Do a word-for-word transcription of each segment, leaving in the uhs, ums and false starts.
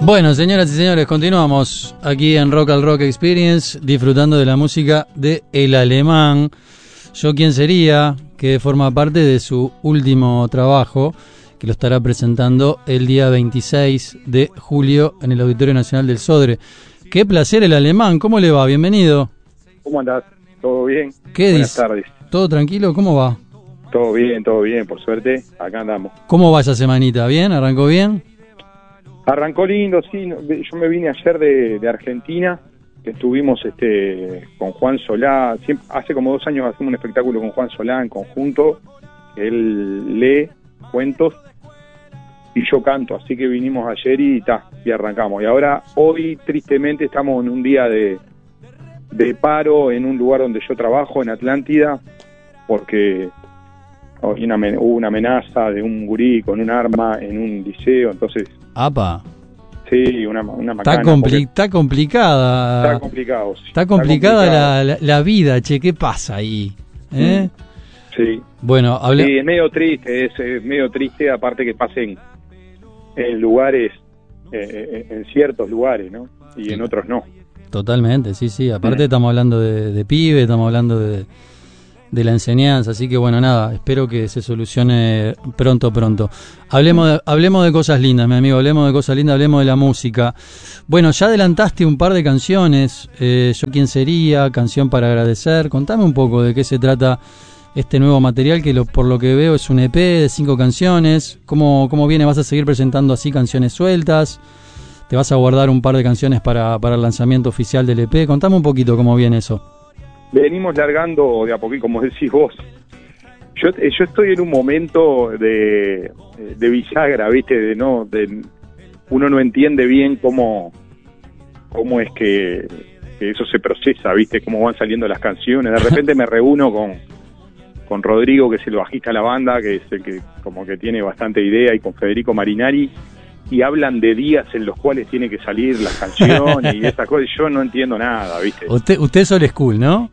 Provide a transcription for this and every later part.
Bueno, señoras y señores, continuamos aquí en Rock al Rock Experience, disfrutando de la música de El Alemán. Yo quién sería, que forma parte de su último trabajo, que lo estará presentando el día veintiséis de julio en el Auditorio Nacional del Sodre. Qué placer, El Alemán, ¿cómo le va? Bienvenido. ¿Cómo andás? ¿Todo bien? ¿Qué Buenas dice? tardes. ¿Todo tranquilo? ¿Cómo va? Todo bien, todo bien, por suerte, acá andamos. ¿Cómo va esa semanita? ¿Bien? ¿Arrancó bien? Arrancó lindo, sí, no, yo me vine ayer de, de Argentina, que estuvimos este con Juan Solá, siempre, hace como dos años hacemos un espectáculo con Juan Solá en conjunto, él lee cuentos y yo canto, así que vinimos ayer y ta, y arrancamos. Y ahora, hoy, tristemente, estamos en un día de, de paro en un lugar donde yo trabajo, en Atlántida, porque hoy una, hubo una amenaza de un gurí con un arma en un liceo, entonces... ¡Apa! Sí, una, una macana. Está, compli está complicada. Está complicado. Sí. Está complicada está complicado. La, la, la vida, che, ¿qué pasa ahí? ¿Eh? Sí. Bueno, hablé... Sí, es medio triste, es, es medio triste, aparte que pasen en lugares, eh, en ciertos lugares, ¿no? Y en otros no. Totalmente, sí, sí. Aparte sí. estamos hablando de, de pibe, estamos hablando de... de la enseñanza, así que bueno, nada, espero que se solucione pronto, pronto. Hablemos de, hablemos de cosas lindas, mi amigo, hablemos de cosas lindas, hablemos de la música. Bueno, ya adelantaste un par de canciones, eh, Yo quién sería, Canción para agradecer. Contame un poco de qué se trata este nuevo material, que lo, por lo que veo es un E P de cinco canciones. ¿Cómo, cómo viene? ¿Vas a seguir presentando así canciones sueltas? ¿Te vas a guardar un par de canciones para, para el lanzamiento oficial del E P? Contame un poquito cómo viene eso. Venimos largando de a poquito, como decís vos. Yo yo estoy en un momento de, de bisagra, ¿viste? De no de, uno no entiende bien cómo cómo es que, que eso se procesa, ¿viste? Cómo van saliendo las canciones. De repente me reúno con, con Rodrigo, que es el bajista de la banda, que es el que como que tiene bastante idea, y con Federico Marinari, y hablan de días en los cuales tiene que salir las canciones y esas cosas. Yo no entiendo nada, ¿viste? Usted, usted es old school, ¿no?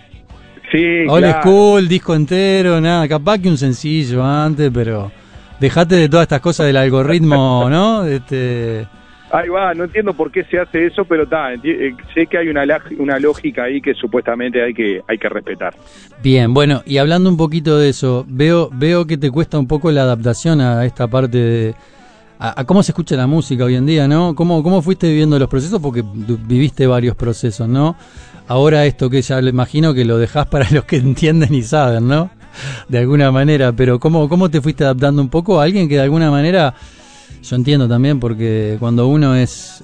Sí, old claro. school, disco entero, nada, capaz que un sencillo antes, pero dejate de todas estas cosas del algoritmo, ¿no? Este... Ahí va, no entiendo por qué se hace eso, pero ta, sé que hay una, una lógica ahí que supuestamente hay que hay que respetar. Bien, bueno, y hablando un poquito de eso, veo veo que te cuesta un poco la adaptación a esta parte de... A, a cómo se escucha la música hoy en día, ¿no? ¿Cómo, cómo fuiste viviendo los procesos? Porque viviste varios procesos, ¿no? Ahora esto que ya le imagino que lo dejás para los que entienden y saben, ¿no? De alguna manera, pero ¿cómo, cómo te fuiste adaptando un poco a alguien que de alguna manera, yo entiendo también, porque cuando uno es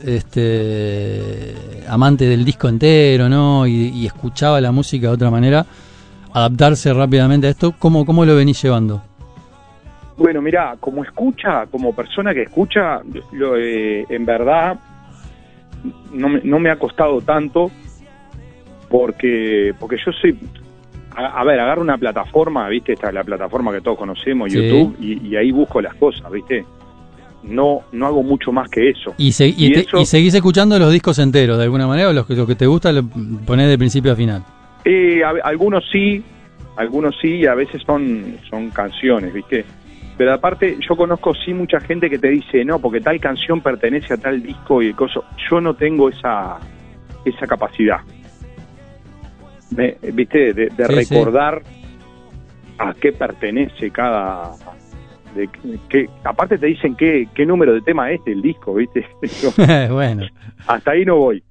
este amante del disco entero, ¿no? Y, y escuchaba la música de otra manera, adaptarse rápidamente a esto, ¿cómo, cómo lo venís llevando? Bueno, mirá, como escucha, como persona que escucha, lo, eh, en verdad no me, no me ha costado tanto, porque porque yo soy, a, a ver, agarro una plataforma, ¿viste? Esta es la plataforma que todos conocemos, sí. YouTube, y, y ahí busco las cosas, ¿viste? No no hago mucho más que eso. ¿Y, se, y, y, te, eso, ¿Y seguís escuchando los discos enteros de alguna manera, o los que, los que te gusta lo ponés de principio a final? Eh, a, algunos sí, algunos sí, y a veces son, son canciones, ¿viste? Pero aparte, yo conozco sí mucha gente que te dice, no, porque tal canción pertenece a tal disco y el coso. Yo no tengo esa esa capacidad, ¿Me, ¿viste? De, de sí, recordar sí. a qué pertenece cada... De, que, aparte te dicen qué, qué número de tema es del disco, ¿viste? Bueno. Hasta ahí no voy.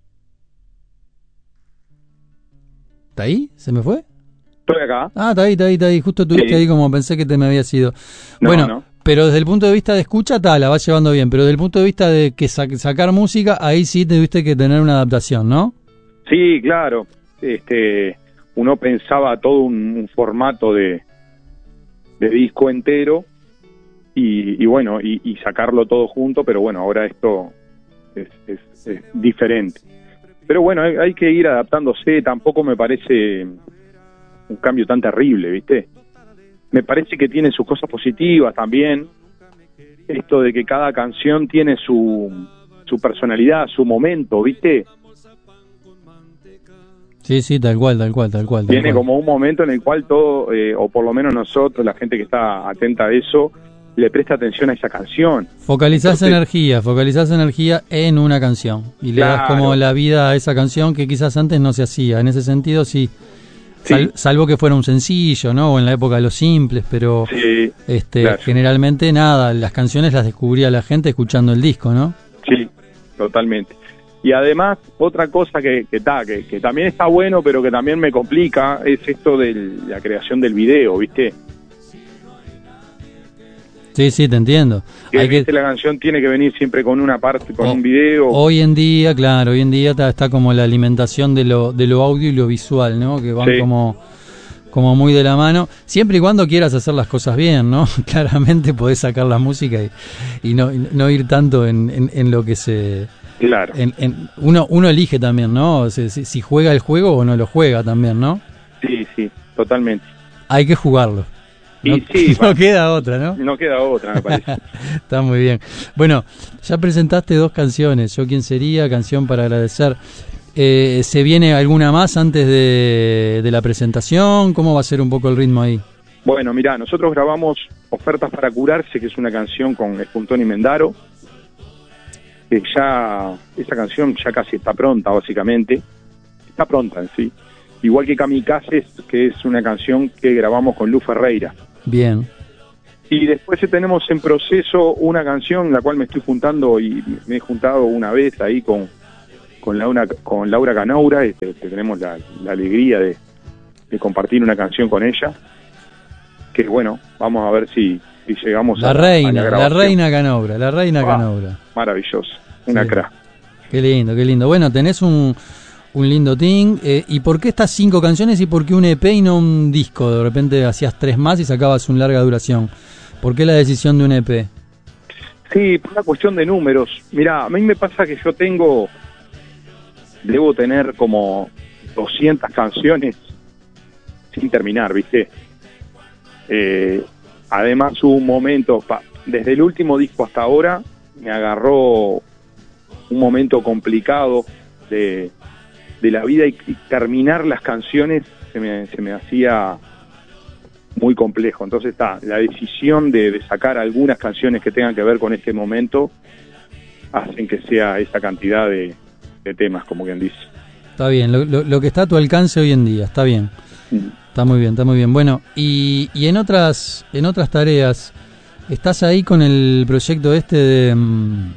¿Está ahí? ¿Se me fue? Estoy acá. Ah, está ahí, está ahí, está ahí. Justo estuviste sí. ahí como pensé que te me había ido. No, bueno, no. Pero desde el punto de vista de escucha, ta, la vas llevando bien. Pero desde el punto de vista de que sa sacar música, ahí sí tuviste que tener una adaptación, ¿no? Sí, claro. Este, uno pensaba todo un, un formato de, de disco entero y, y bueno, y, y sacarlo todo junto, pero bueno, ahora esto es, es, es diferente. Pero bueno, hay, hay que ir adaptándose. Tampoco me parece un cambio tan terrible, ¿viste? Me parece que tiene sus cosas positivas también, esto de que cada canción tiene su, su personalidad, su momento, ¿viste? Sí, sí, tal cual, tal cual, tal cual. Tiene tal cual. como un momento en el cual todo, eh, o por lo menos nosotros, la gente que está atenta a eso, le presta atención a esa canción. Focalizás Entonces, energía, focalizás energía en una canción y le claro. das como la vida a esa canción que quizás antes no se hacía. En ese sentido, sí. Sal, sí. Salvo que fuera un sencillo, ¿no? O en la época de los simples, pero sí, este, claro. generalmente nada, las canciones las descubría la gente escuchando el disco, ¿no? Sí, totalmente. Y además, otra cosa que, que, ta, que, que también está bueno, pero que también me complica, es esto de la creación del video, ¿viste? Sí, sí, te entiendo. Que, Hay que... La canción tiene que venir siempre con una parte, con o, un video. Hoy en día, claro, hoy en día está, está como la alimentación de lo, de lo audio y lo visual, ¿no? Que van sí. como, como muy de la mano. Siempre y cuando quieras hacer las cosas bien, ¿no? Claramente podés sacar la música y, y no, no ir tanto en, en, en lo que se... Claro. En, en, uno, uno elige también, ¿no? O sea, si, si juega el juego o no lo juega también, ¿no? Sí, sí, totalmente. Hay que jugarlo. No, y sí, no queda otra, ¿no? No queda otra, me parece. Está muy bien. Bueno, ya presentaste dos canciones, Yo quién sería, Canción para agradecer. Eh, ¿Se viene alguna más antes de, de la presentación? ¿Cómo va a ser un poco el ritmo ahí? Bueno, mirá, nosotros grabamos Ofertas para curarse, que es una canción con Espuntón y Mendaro. Que ya, esa canción ya casi está pronta, básicamente. Está pronta en sí. Igual que Kamikazes, que es una canción que grabamos con Lu Ferreira. Bien. Y después tenemos en proceso una canción, la cual me estoy juntando y me he juntado una vez ahí con, con, Laura, con Laura Canoura, y que, que tenemos la, la alegría de, de compartir una canción con ella. Que bueno, vamos a ver si, si llegamos la a, reina, a la La reina Canoura, la reina ah, Canoura. Maravilloso, una sí. cra. Qué lindo, qué lindo. Bueno, tenés un... Un lindo team. Eh, ¿Y por qué estas cinco canciones y por qué un E P y no un disco? De repente hacías tres más y sacabas un larga duración. ¿Por qué la decisión de un E P? Sí, por una cuestión de números. Mirá, a mí me pasa que yo tengo... Debo tener como doscientas canciones sin terminar, ¿viste? Eh, además hubo un momento... Pa, desde el último disco hasta ahora me agarró un momento complicado de... de la vida y, y terminar las canciones se me, se me hacía muy complejo. Entonces está la decisión de, de sacar algunas canciones que tengan que ver con este momento hacen que sea esa cantidad de, de temas, como quien dice. Está bien, lo, lo, lo que está a tu alcance hoy en día, está bien. Mm. Está muy bien, está muy bien. Bueno, y, y en otras en otras tareas, ¿estás ahí con el proyecto este de... Um,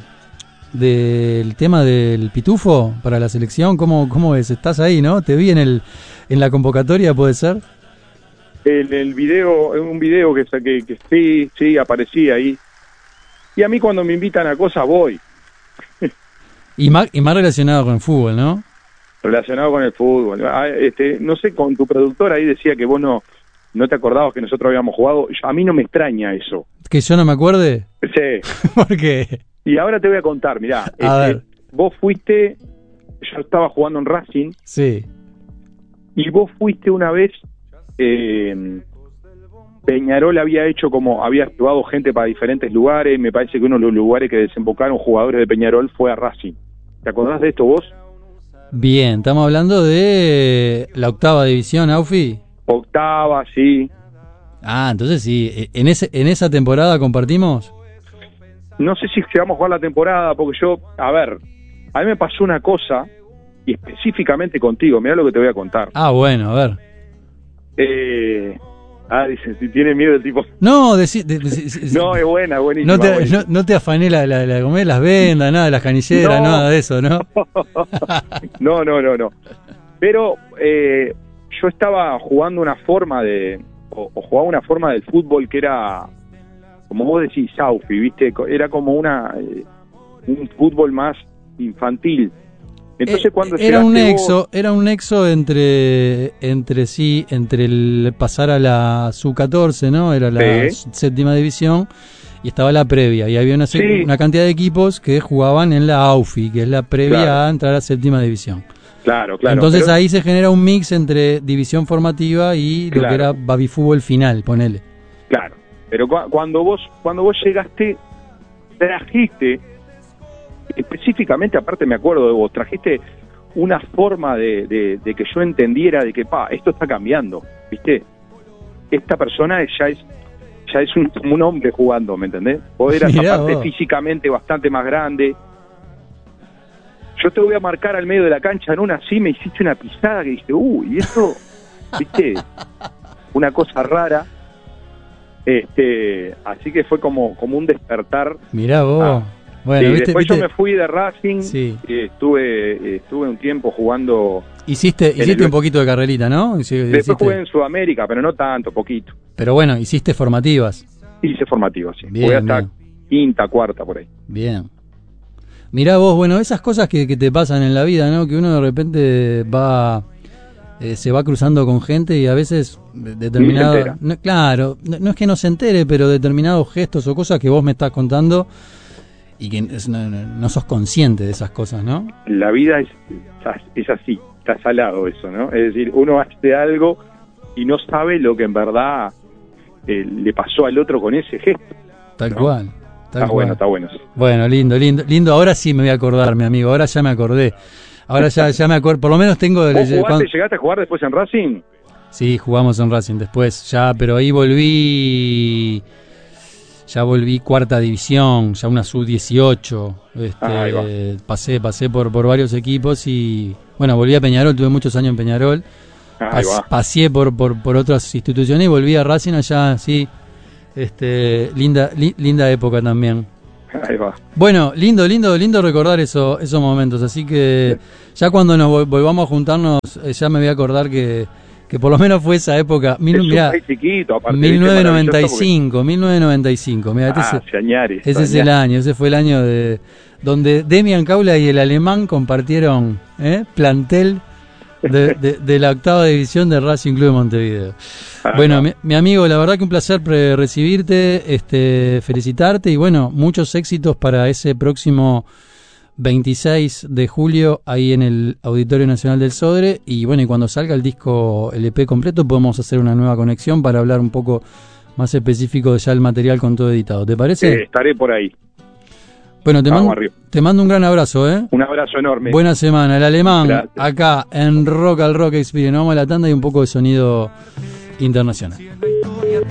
del tema del pitufo para la selección? ¿Cómo, cómo es? ¿Estás ahí, no? Te vi en el en la convocatoria, ¿puede ser? En el video, un video que saqué, que sí, sí, aparecí ahí. Y a mí cuando me invitan a cosas voy. y, más, y más relacionado con el fútbol, ¿no? Relacionado con el fútbol. Ah, este, no sé, con tu productor ahí decía que vos no, no te acordabas que nosotros habíamos jugado. A mí no me extraña eso. ¿Que yo no me acuerde? Sí. ¿Por qué? Y ahora te voy a contar, mirá, a este, vos fuiste, yo estaba jugando en Racing, sí, y vos fuiste una vez, eh, Peñarol había hecho como, había llevado gente para diferentes lugares, me parece que uno de los lugares que desembocaron jugadores de Peñarol fue a Racing. ¿Te acordás de esto vos? Bien, estamos hablando de la octava división, Aufi. Octava, sí. Ah, entonces sí, en ese en esa temporada compartimos. No sé si llegamos a jugar la temporada, porque yo, a ver, a mí me pasó una cosa, y específicamente contigo, mirá lo que te voy a contar. Ah, bueno, a ver. Eh, ah, dicen, si tiene miedo el tipo... No, decí, de, de, de, no, es buena, buenísima. No te, buenísima. No, no te afané la, la, la, la, las vendas, nada de las canilleras, no. Nada de eso, ¿no? no, no, no, no. Pero eh, yo estaba jugando una forma de... O, o jugaba una forma del fútbol que era... Como vos decís, Saufi, ¿viste? Era como una eh, un fútbol más infantil. Entonces, cuando era un nexo, vos... era un nexo entre entre sí, entre el pasar a la sub catorce, ¿no? Era la sí. séptima división y estaba la previa y había una, sí. una cantidad de equipos que jugaban en la AUFI, que es la previa claro. a entrar a la séptima división. Claro, claro. Entonces pero... ahí se genera un mix entre división formativa y claro. lo que era babifútbol final, ponele. Claro. Pero cu cuando vos cuando vos llegaste, trajiste, específicamente, aparte me acuerdo de vos, trajiste una forma de, de, de que yo entendiera de que, pa, esto está cambiando, ¿viste? Esta persona ya es cancha es un, como un hombre jugando, ¿me entendés? Vos eras Mirá aparte vos. físicamente bastante más grande. Yo te voy a marcar al medio de la cancha en una así, me hiciste una pisada que dije, uy, y eso, viste, una cosa rara. Este, así que fue como, como un despertar. Mirá vos. Ah, bueno, sí, viste, después viste, yo me fui de Racing, sí. eh, estuve, estuve un tiempo jugando. Hiciste, en hiciste el- un poquito de carrerita, ¿no? Hici- Después hiciste- jugué en Sudamérica, pero no tanto, poquito. Pero bueno, hiciste formativas. Hice formativo, sí. Bien, Jugué hasta bien. quinta, cuarta, por ahí. Bien. Mirá vos, bueno, esas cosas que, que te pasan en la vida, ¿no? Que uno de repente va, eh, se va cruzando con gente y a veces de- determinado, entera. no, claro, no, no es que no se entere, pero determinados gestos o cosas que vos me estás contando y que es- no, no- no sos consciente de esas cosas, ¿no? La vida es, es así, está salado eso, ¿no? Es decir, uno hace algo y no sabe lo que en verdad eh, le pasó al otro con ese gesto. Tal ¿no? cual. Tal Está cual. bueno, está bueno. Sí. Bueno, lindo, lindo, lindo. Ahora sí me voy a acordar, mi amigo. Ahora ya me acordé. Ahora ya, ya me acuerdo. Por lo menos tengo. ¿Vos jugaste, cuando- llegaste a jugar después en Racing? Sí, jugamos en Racing después, ya, pero ahí volví, ya volví cuarta división, ya una sub dieciocho, Ahí va. este, pasé, pasé por, por varios equipos y, bueno, volví a Peñarol, tuve muchos años en Peñarol, Ahí pas- va. pasé por, por, por otras instituciones y volví a Racing allá, sí, este, linda, li- linda época también. Ahí va. Bueno, lindo, lindo, lindo recordar eso, esos momentos, así que ya cuando nos vol- volvamos a juntarnos, eh, ya me voy a acordar que, que por lo menos fue esa época, mil, Es un mirá, país chiquito, aparte. mil ¿viste? novecientos noventa y Maravilloso cinco, mil novecientos noventa y cinco, mirá, porque- este Ah, es- Señares. ese es el año, ese fue el año de donde Demian Caula y el alemán compartieron ¿eh? plantel de, de, de la octava división de Racing Club de Montevideo. Ah, Bueno, no. mi, mi amigo, la verdad que un placer pre- recibirte, este, felicitarte y bueno, muchos éxitos para ese próximo veintiséis de julio ahí en el Auditorio Nacional del Sodre y bueno, y cuando salga el disco L P completo podemos hacer una nueva conexión para hablar un poco más específico de ya el material con todo editado. ¿Te parece? Eh, estaré por ahí. Bueno, te Vamos mando, arriba. te mando un gran abrazo, ¿eh? Un abrazo enorme. Buena semana. El alemán, Gracias. acá en Rock al Rock Experience. Vamos a la tanda y un poco de sonido internacional.